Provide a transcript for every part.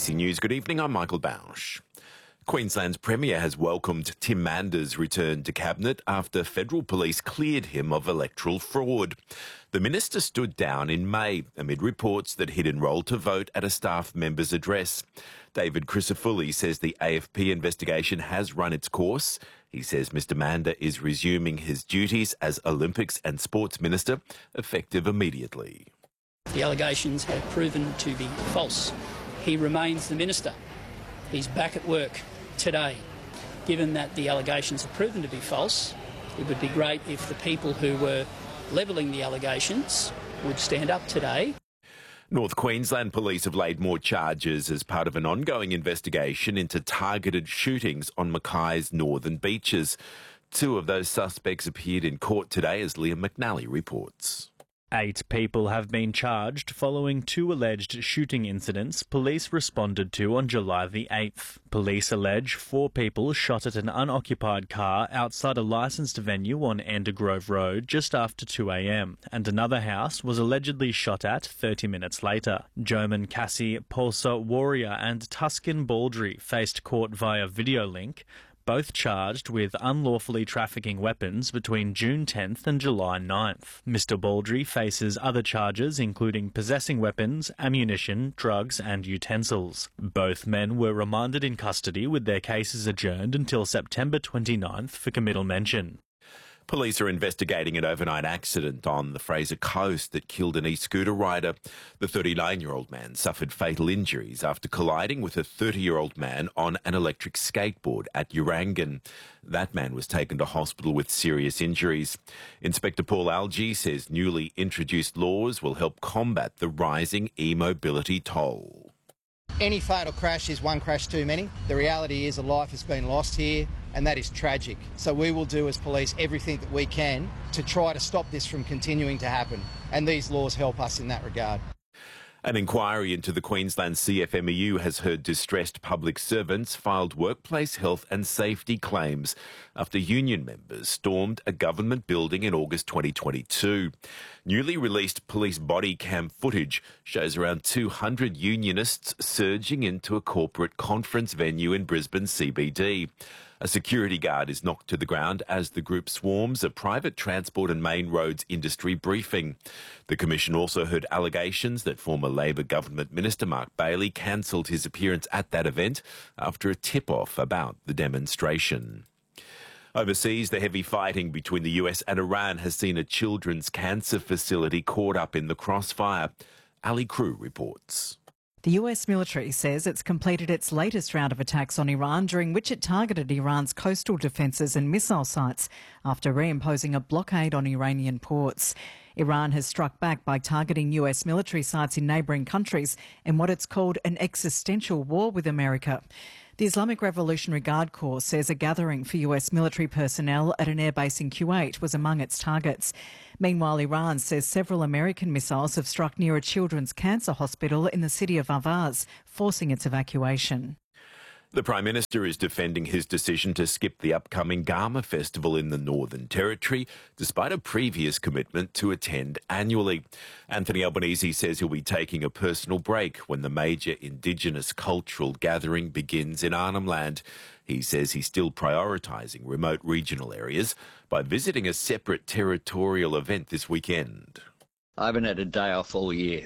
ABC News. Good evening, I'm Michael Bausch. Queensland's Premier has welcomed Tim Mander's return to Cabinet after federal police cleared him of electoral fraud. The minister stood down in May amid reports that he'd enrolled to vote at a staff member's address. David Crisafulli says the AFP investigation has run its course. He says Mr Mander is resuming his duties as Olympics and Sports Minister, effective immediately. The allegations have proven to be false. He remains the minister. He's back at work today. Given that the allegations have proven to be false, it would be great if the people who were levelling the allegations would stand up today. North Queensland Police have laid more charges as part of an ongoing investigation into targeted shootings on Mackay's northern beaches. Two of those suspects appeared in court today, as Liam McNally reports. 8 people have been charged following 2 alleged shooting incidents police responded to on July the 8th. Police allege 4 people shot at an unoccupied car outside a licensed venue on Andergrove Road just after 2 a.m, and another house was allegedly shot at 30 minutes later. Joman Cassie, Pulsar Warrior and Tuscan Baldry faced court via video link, both charged with unlawfully trafficking weapons between June 10th and July 9th. Mr Baldry faces other charges including possessing weapons, ammunition, drugs and utensils. Both men were remanded in custody with their cases adjourned until September 29th for committal mention. Police are investigating an overnight accident on the Fraser Coast that killed an e-scooter rider. The 39-year-old man suffered fatal injuries after colliding with a 30-year-old man on an electric skateboard at Urangan. That man was taken to hospital with serious injuries. Inspector Paul Algie says newly introduced laws will help combat the rising e-mobility toll. Any fatal crash is one crash too many. The reality is a life has been lost here, and that is tragic. So we will do as police everything that we can to try to stop this from continuing to happen, and these laws help us in that regard. An inquiry into the Queensland CFMEU has heard distressed public servants filed workplace health and safety claims after union members stormed a government building in August 2022. Newly released police body cam footage shows around 200 unionists surging into a corporate conference venue in Brisbane CBD. A security guard is knocked to the ground as the group swarms a private transport and main roads industry briefing. The Commission also heard allegations that former Labor government minister Mark Bailey cancelled his appearance at that event after a tip-off about the demonstration. Overseas, the heavy fighting between the US and Iran has seen a children's cancer facility caught up in the crossfire. Ali Crew reports. The US military says it's completed its latest round of attacks on Iran, during which it targeted Iran's coastal defences and missile sites after reimposing a blockade on Iranian ports. Iran has struck back by targeting US military sites in neighbouring countries in what it's called an existential war with America. The Islamic Revolutionary Guard Corps says a gathering for US military personnel at an airbase in Kuwait was among its targets. Meanwhile, Iran says several American missiles have struck near a children's cancer hospital in the city of Avaz, forcing its evacuation. The Prime Minister is defending his decision to skip the upcoming Garma Festival in the Northern Territory, despite a previous commitment to attend annually. Anthony Albanese says he'll be taking a personal break when the major Indigenous cultural gathering begins in Arnhem Land. He says he's still prioritising remote regional areas by visiting a separate territorial event this weekend. I haven't had a day off all year.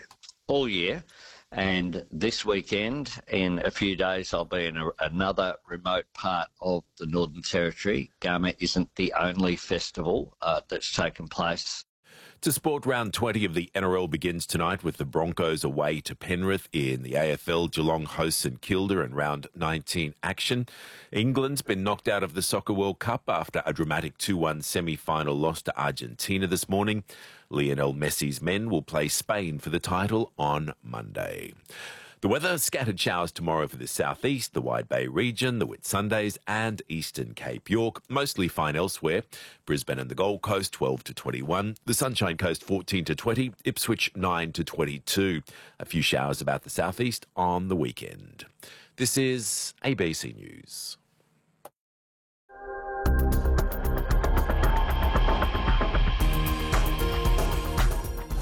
And this weekend, in a few days, I'll be in another remote part of the Northern Territory. Garma isn't the only festival that's taken place. To sport, round 20 of the NRL begins tonight with the Broncos away to Penrith. In the AFL, Geelong hosts St Kilda in round 19 action. England's been knocked out of the Soccer World Cup after a dramatic 2-1 semi-final loss to Argentina this morning. Lionel Messi's men will play Spain for the title on Monday. The weather, scattered showers tomorrow for the southeast, the Wide Bay region, the Whitsundays and eastern Cape York. Mostly fine elsewhere. Brisbane and the Gold Coast 12 to 21. The Sunshine Coast 14 to 20. Ipswich 9 to 22. A few showers about the southeast on the weekend. This is ABC News.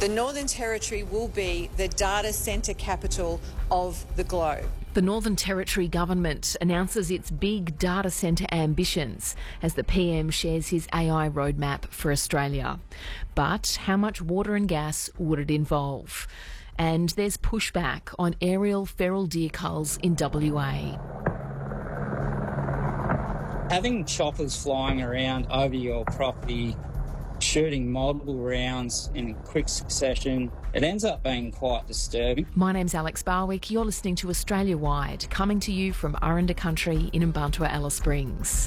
The Northern Territory will be the data centre capital of the globe. The Northern Territory government announces its big data centre ambitions as the PM shares his AI roadmap for Australia. But how much water and gas would it involve? And there's pushback on aerial feral deer culls in WA. Having choppers flying around over your property, shooting multiple rounds in quick succession, it ends up being quite disturbing. My name's Alex Barwick. You're listening to Australia Wide, coming to you from Aranda Country in Mbantua, Alice Springs.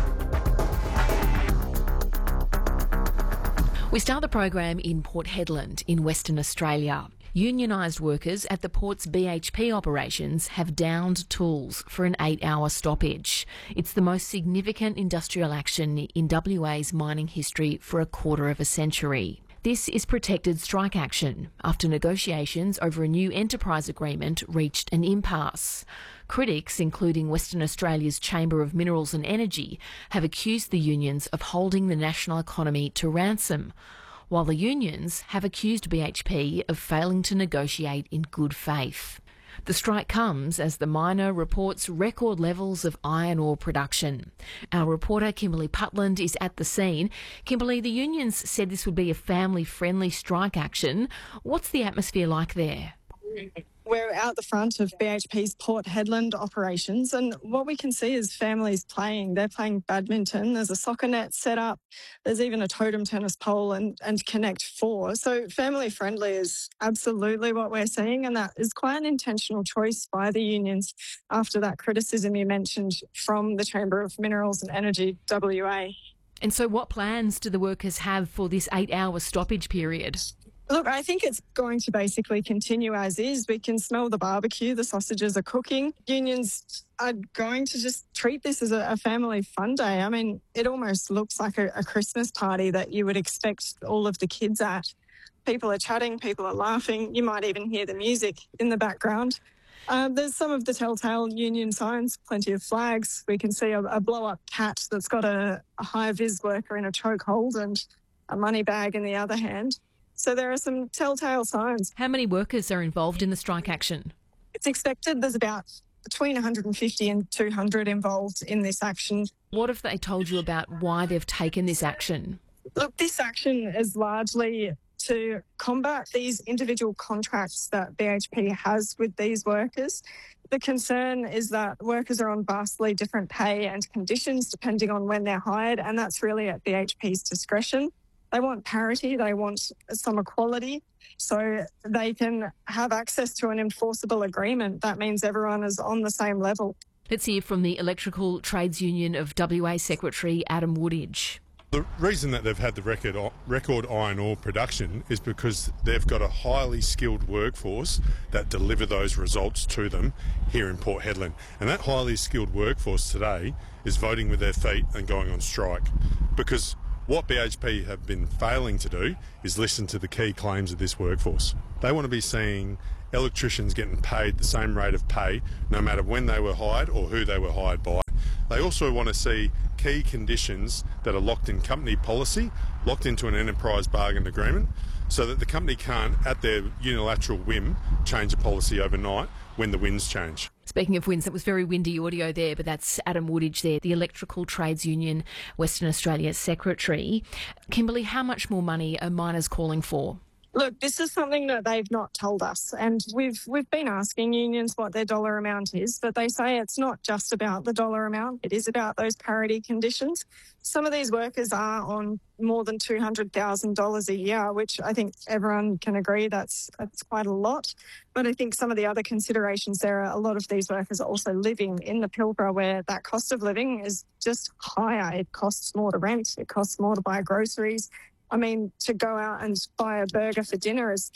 We start the program in Port Hedland in Western Australia. Unionised workers at the port's BHP operations have downed tools for an 8-hour stoppage. It's the most significant industrial action in WA's mining history for a quarter of a century. This is protected strike action after negotiations over a new enterprise agreement reached an impasse. Critics, including Western Australia's Chamber of Minerals and Energy, have accused the unions of holding the national economy to ransom, while the unions have accused BHP of failing to negotiate in good faith. The strike comes as the miner reports record levels of iron ore production. Our reporter Kimberly Putland is at the scene. Kimberly, the unions said this would be a family-friendly strike action. What's the atmosphere like there? We're out the front of BHP's Port Hedland operations, and what we can see is families playing. They're playing badminton. There's a soccer net set up. There's even a totem tennis pole and Connect 4. So family friendly is absolutely what we're seeing, and that is quite an intentional choice by the unions after that criticism you mentioned from the Chamber of Minerals and Energy, WA. And so what plans do the workers have for this 8-hour stoppage period? Look, I think it's going to basically continue as is. We can smell the barbecue, the sausages are cooking. Unions are going to just treat this as a family fun day. I mean, it almost looks like a Christmas party that you would expect all of the kids at. People are chatting, people are laughing. You might even hear the music in the background. There's some of the telltale union signs, plenty of flags. We can see a blow-up cat that's got a high-vis worker in a chokehold and a money bag in the other hand. So there are some telltale signs. How many workers are involved in the strike action? It's expected there's about between 150 and 200 involved in this action. What have they told you about why they've taken this action? Look, this action is largely to combat these individual contracts that BHP has with these workers. The concern is that workers are on vastly different pay and conditions depending on when they're hired, and that's really at BHP's discretion. They want parity, they want some equality, so they can have access to an enforceable agreement. That means everyone is on the same level. Let's hear from the Electrical Trades Union of WA Secretary Adam Woodidge. The reason that they've had the record iron ore production is because they've got a highly skilled workforce that deliver those results to them here in Port Hedland. And that highly skilled workforce today is voting with their feet and going on strike, because what BHP have been failing to do is listen to the key claims of this workforce. They want to be seeing electricians getting paid the same rate of pay no matter when they were hired or who they were hired by. They also want to see key conditions that are locked in company policy, locked into an enterprise bargain agreement, so that the company can't, at their unilateral whim, change a policy overnight when the winds change. Speaking of winds, that was very windy audio there, but that's Adam Woodidge there, the Electrical Trades Union Western Australia Secretary. Kimberly, how much more money are miners calling for? Look, this is something that they've not told us, and we've been asking unions what their dollar amount is, but they say it's not just about the dollar amount, it is about those parity conditions. Some of these workers are on more than $200,000 a year, which I think everyone can agree that's quite a lot. But I think some of the other considerations there are a lot of these workers are also living in the Pilbara, where that cost of living is just higher. It costs more to rent, it costs more to buy groceries. I mean, to go out and buy a burger for dinner is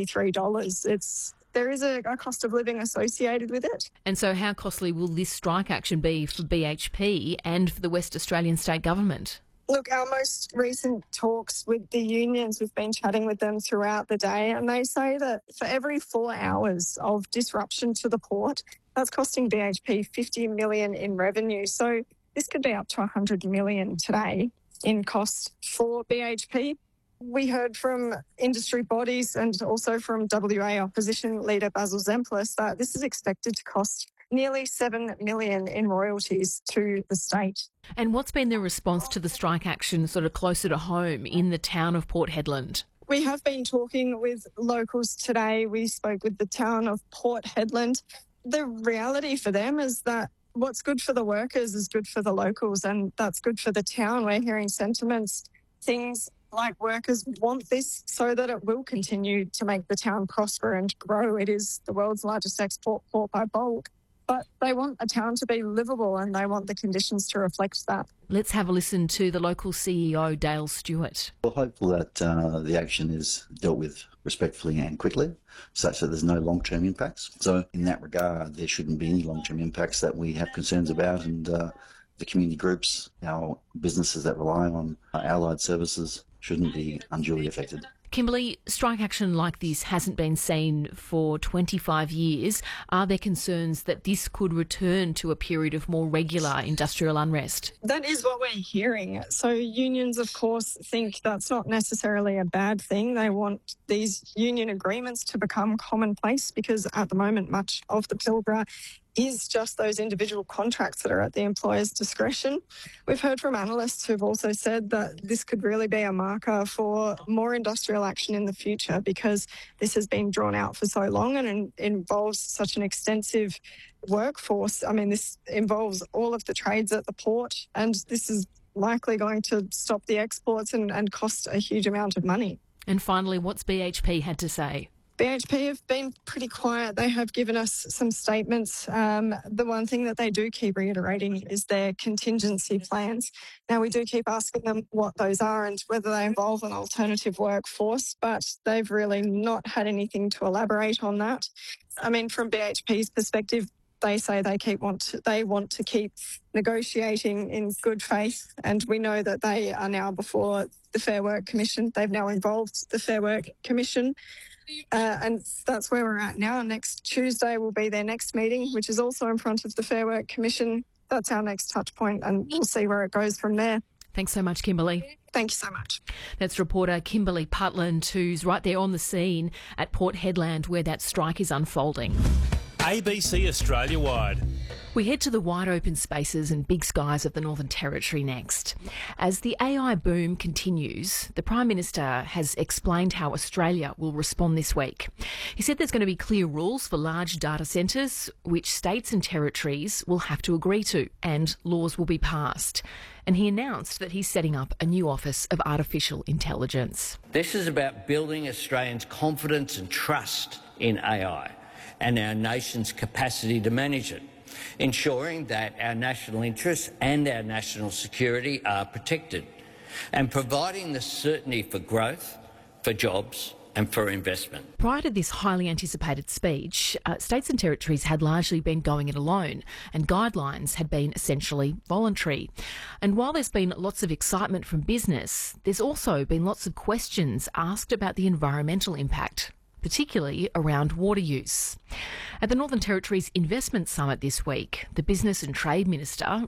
$33. There is a cost of living associated with it. And so how costly will this strike action be for BHP and for the West Australian state government? Look, our most recent talks with the unions, we've been chatting with them throughout the day, and they say that for every 4 hours of disruption to the port, that's costing BHP $50 million in revenue. So this could be up to $100 million today in cost for BHP. We heard from industry bodies and also from WA opposition leader Basil Zemplis that this is expected to cost nearly $7 million in royalties to the state. And what's been the response to the strike action sort of closer to home in the town of Port Hedland? We have been talking with locals today. We spoke with the town of Port Hedland. The reality for them is that what's good for the workers is good for the locals, and that's good for the town. We're hearing sentiments, things like workers want this so that it will continue to make the town prosper and grow. It is the world's largest export port by bulk. But they want a town to be livable and they want the conditions to reflect that. Let's have a listen to the local CEO, Dale Stewart. We're hopeful that the action is dealt with respectfully and quickly, such that there's no long-term impacts. So in that regard, there shouldn't be any long-term impacts that we have concerns about, and the community groups, our businesses that rely on allied services shouldn't be unduly affected. Kimberly, strike action like this hasn't been seen for 25 years. Are there concerns that this could return to a period of more regular industrial unrest? That is what we're hearing. So unions, of course, think that's not necessarily a bad thing. They want these union agreements to become commonplace because at the moment much of the Pilbara is just those individual contracts that are at the employer's discretion. We've heard from analysts who've also said that this could really be a marker for more industrial action in the future because this has been drawn out for so long and involves such an extensive workforce. I mean, this involves all of the trades at the port, and this is likely going to stop the exports and cost a huge amount of money. And finally, what's BHP had to say? BHP have been pretty quiet. They have given us some statements. The one thing that they do keep reiterating is their contingency plans. Now, we do keep asking them what those are and whether they involve an alternative workforce, but they've really not had anything to elaborate on that. I mean, from BHP's perspective, they say they want to keep negotiating in good faith, and we know that they are now before the Fair Work Commission. They've now involved the Fair Work Commission. And that's where we're at now. Next Tuesday will be their next meeting, which is also in front of the Fair Work Commission. That's our next touch point, and we'll see where it goes from there. Thanks so much, Kimberly. Thank you so much. That's reporter Kimberly Putland, who's right there on the scene at Port Hedland where that strike is unfolding. ABC Australia-wide. We head to the wide open spaces and big skies of the Northern Territory next. As the AI boom continues, the Prime Minister has explained how Australia will respond this week. He said there's going to be clear rules for large data centres, which states and territories will have to agree to, and laws will be passed. And he announced that he's setting up a new Office of Artificial Intelligence. This is about building Australians' confidence and trust in AI and our nation's capacity to manage it, ensuring that our national interests and our national security are protected, and providing the certainty for growth, for jobs and for investment. Prior to this highly anticipated speech, states and territories had largely been going it alone, and guidelines had been essentially voluntary. And while there's been lots of excitement from business, there's also been lots of questions asked about the environmental impact, particularly around water use. At the Northern Territory's Investment Summit this week, the Business and Trade Minister,